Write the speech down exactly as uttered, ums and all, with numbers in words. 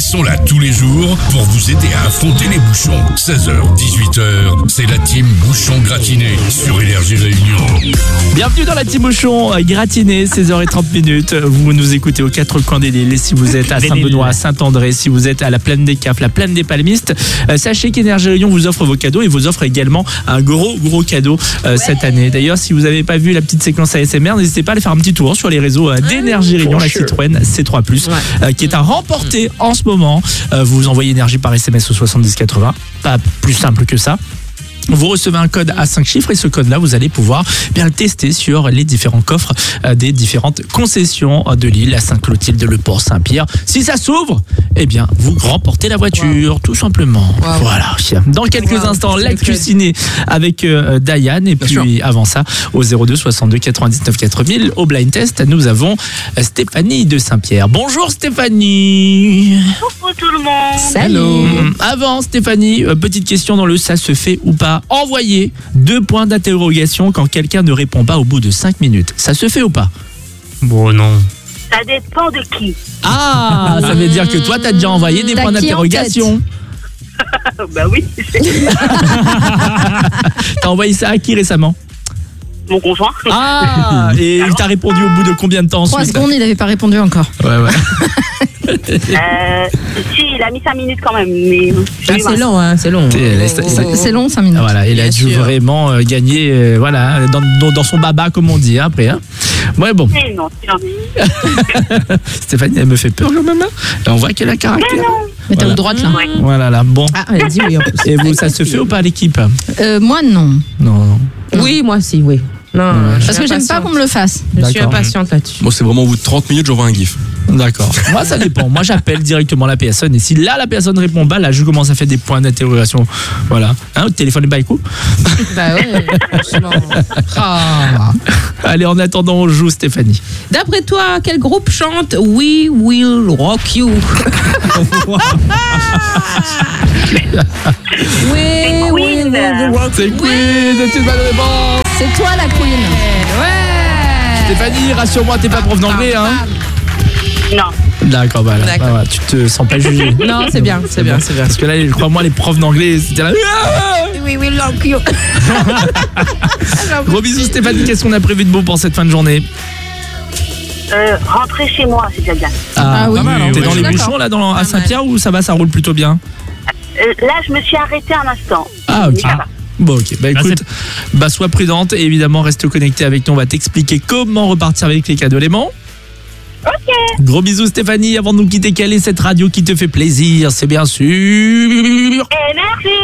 sont là tous les jours pour vous aider à affronter les bouchons. seize heures, dix-huit heures, c'est la team Bouchon Gratiné sur Énergie Réunion. Bienvenue dans la team Bouchon Gratiné, seize heures trente minutes. Vous nous écoutez aux quatre coins des Lilles. Si vous êtes à Saint-Benoît, à Saint-André, si vous êtes à la Plaine des Cafs, la Plaine des Palmistes, euh, sachez qu'Énergie Réunion vous offre vos cadeaux et vous offre également un gros gros cadeau euh, ouais. cette année. D'ailleurs, si vous n'avez pas vu la petite séquence A S M R, n'hésitez pas à aller faire un petit tour sur les réseaux euh, d'Énergie Réunion, la Citroën C trois plus, ouais. euh, qui est à remporter en ce moment. Euh, vous envoyez énergie par S M S au soixante-dix quatre-vingts. Pas plus simple que ça. Vous recevez un code à cinq chiffres et ce code-là, vous allez pouvoir bien le tester sur les différents coffres euh, des différentes concessions de Lille, à Sainte-Clotilde, Le Port, Saint-Pierre. Si ça s'ouvre, eh bien, vous remportez la voiture, wow. tout simplement. Wow. Voilà. Dans quelques wow. instants, l'actu ciné avec euh, Diane. Et puis, bien avant ça, au zéro deux soixante-deux quatre-vingt-dix-neuf quatre mille, au blind test, nous avons Stéphanie de Saint-Pierre. Bonjour Stéphanie. Bonjour tout le monde. Salut. Hum, avant Stéphanie, euh, petite question dans le ça se fait ou pas. Envoyer deux points d'interrogation quand quelqu'un ne répond pas au bout de cinq minutes. Ça se fait ou pas? Bon, non. Ça dépend de qui. Ah, ça veut dire que toi, t'as déjà envoyé des t'as points d'interrogation. Bah oui. T'as envoyé ça à qui récemment? Mon conjoint. Ah, et il t'a répondu au bout de combien de temps? Trois secondes, il n'avait pas répondu encore. Ouais, ouais. euh, si, il a mis cinq minutes quand même. Mais ah, c'est long, hein, c'est long. C'est, c'est, c'est long, cinq minutes. Voilà, il a dû sûr. vraiment euh, gagner euh, voilà, dans, dans, dans son baba, comme on dit, hein, après. Hein. Ouais, bon. Mais non, Stéphanie, elle me fait peur quand même. Là. On voit qu'elle a caractère. Mais, non. Mais t'es voilà. à droite, là. Ouais. Voilà, là. Bon. Ah, elle dit oui, en plus. Et vous, ça se fait ou pas, l'équipe? euh, Moi, non. Non, non. Oui, moi aussi, oui. Non, ouais. Parce que j'aime pas qu'on me le fasse. Je D'accord. suis impatiente là-dessus. Moi, c'est vraiment au bout de trente minutes, j'envoie un gif. D'accord. Moi, ça dépend. Moi, j'appelle directement la personne. Et si là, la personne répond pas, là, je commence à faire des points d'interrogation. Voilà. Hein, le téléphone est pas écoute. Bah ouais, franchement. Ah. Allez, en attendant, on joue, Stéphanie. D'après toi, quel groupe chante We Will Rock You? We will rock. C'est Queen, c'est une bonne réponse. C'est toi la Queen. Ouais. Stéphanie, rassure-moi, t'es pas prof d'anglais, hein? Non. D'accord, bah là, D'accord. bah, bah, tu te sens pas jugé. Non, c'est bien, c'est bien, c'est bien. Parce que là, crois-moi, les profs d'anglais, c'était là. We Will Rock You. Gros bisous, Stéphanie. Qu'est-ce qu'on a prévu de beau pour cette fin de journée? Euh, rentrer chez moi, c'est déjà bien. Ah, Ah oui, pas mal, hein. T'es oui, dans oui, les d'accord. bouchons, là, dans, à Pas Saint-Pierre, ou ça va, ça roule plutôt bien? Euh, là, je me suis arrêtée un instant. Ah, ok. Mais ça va. Bon, ok. Bah écoute, bah sois prudente et évidemment reste connecté avec nous. On va t'expliquer comment repartir avec les cadeaux Léman. Ok. Gros bisous Stéphanie. Avant de nous quitter, quelle est cette radio qui te fait plaisir? C'est bien sûr Énergie.